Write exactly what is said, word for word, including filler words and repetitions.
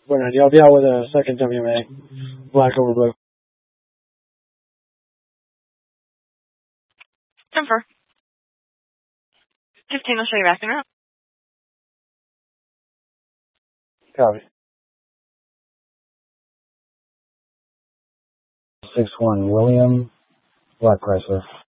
Bueno, y'all be out with a second W M A. Black over blue. Confirm. fifteen, I'll show you back in route. Copy. six one William, Black Chrysler.